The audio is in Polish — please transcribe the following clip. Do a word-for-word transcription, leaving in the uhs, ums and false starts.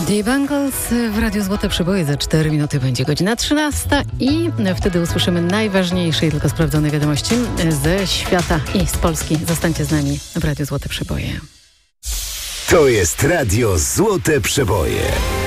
The Bangles w Radiu Złote Przeboje. Za cztery minuty będzie godzina trzynasta i wtedy usłyszymy najważniejsze i tylko sprawdzone wiadomości ze świata i z Polski. Zostańcie z nami w Radiu Złote Przeboje. To jest Radio Złote Przeboje.